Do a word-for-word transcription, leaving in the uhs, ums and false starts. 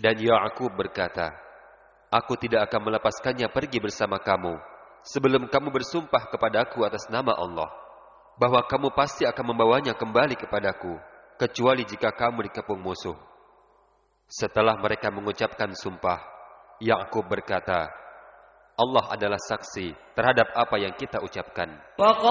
Dan Ya'qub berkata, aku tidak akan melepaskannya pergi bersama kamu sebelum kamu bersumpah kepadaku atas nama Allah bahwa kamu pasti akan membawanya kembali kepadaku, kecuali jika kamu dikepung musuh. Setelah mereka mengucapkan sumpah, Ya'qub berkata, Allah adalah saksi terhadap apa yang kita ucapkan.